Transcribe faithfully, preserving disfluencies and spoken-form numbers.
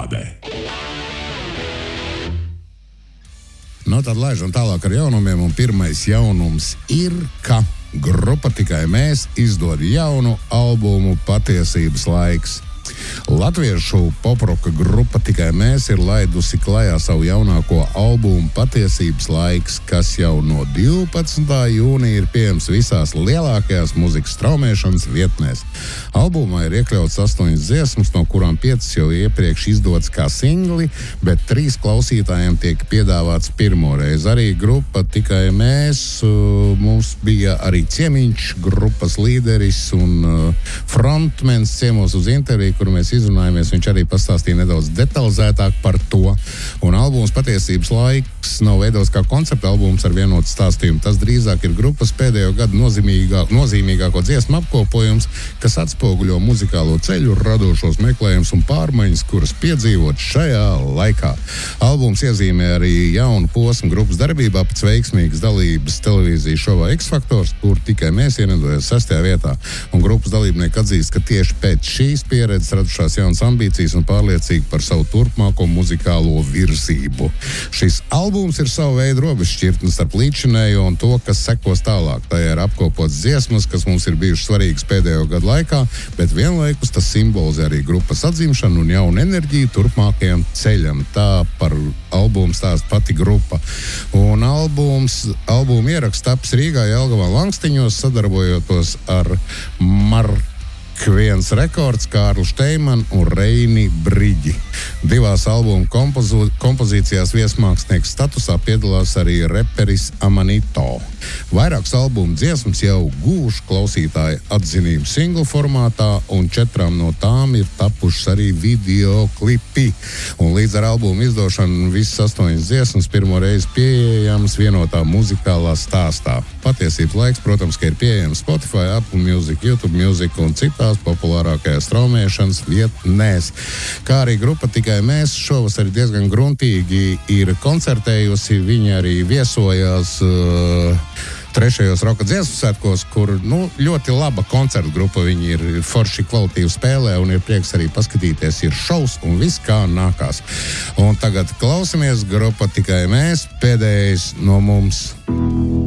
iestāde. Nu, tad laižam tālāk ar jaunumiem, un pirmais jaunums ir, ka grupa Tikai mēs izdod jaunu albumu Patiesības laiks. Latviešu poproka grupa Tikai mēs ir laidusi klajā savu jaunāko albumu Patiesības laiks, kas jau no divpadsmitā jūnija ir pieejams visās lielākajās muzikas straumēšanas vietnēs. Albumā ir iekļauts astoņas dziesmas, no kurām piecas jau iepriekš izdotas kā singli, bet trīs klausītājiem tiek piedāvāts pirmoreiz. Arī grupa Tikai mēs, mums bija arī ciemiņš, grupas līderis un frontmens ciemos uz interviju, kur mēs izrunājamies, viņš arī pastāstīja nedaudz detalizētāk par to. Un albums Patiesības laiks nav veidots kā koncepta albums ar vienotu stāstījumu. Tas drīzāk ir grupas pēdējo gadu nozīmīgāk, nozīmīgāko dziesmu apkopojums, kas atspoguļo muzikālo ceļu, radošos meklējumus un pārmaiņas, kuras piedzīvot šajā laikā. Albums iezīmē arī jaunu posmu grupas darbībā pēc veiksmīgas dalības televīzijas šovā X-Faktors, kur Tikai mēs ienedojas sestajā vietā. Un grupas dalībnieki atzīst, ka tieši pēc šīs pieredzes radušās jaunas ambīcijas un pārliecīgi par savu turpmāko muzikālo virzību. Šis albums ir savu veidu robežšķirtne starp līdzinējo un to, kas sekos tālāk. Tajā ir apkopots dziesmas, kas mums ir bijušas svarīgas pēdējo gadu laikā, bet vienlaikus tas simbolizē arī grupas atzimšanu un jaunu enerģiju turpmākajam ceļam. Tā par albumu stāsta pati grupa. Un albums, albuma ieraksts taps Rīgā, Jelgavā, Langstiņos, sadarbojoties ar Marku Viens rekords, Kārlu Šteiman un Reini Briģi. Divās albuma kompozu, kompozīcijās viesmākslinieks statusā piedalās arī reperis Amanito. Vairākas albuma dziesmas jau gūš klausītāju atzinību singlu formātā, un četrām no tām ir tapušas arī video klipi. Un līdz ar albumu izdošanu visas astoņas dziesmas pirmo reizi pieejams vienotā muzikālā stāstā. Patiesības laiks, protams, ka ir pieejams Spotify, Apple Music, YouTube Music un citās populārākajās straumēšanas vietnēs. Kā arī grupa Tikai mēs šovasar diezgan gruntīgi ir koncertējusi. Viņi arī viesojās uh, trešajos roka dziesmu svētkos, kur nu, ļoti laba koncertu grupa. Viņi ir forši kvalitīvi spēlē un ir prieks arī paskatīties. Ir šovs un viss kā nākās. Un tagad klausamies grupa Tikai mēs, pēdējais no mums.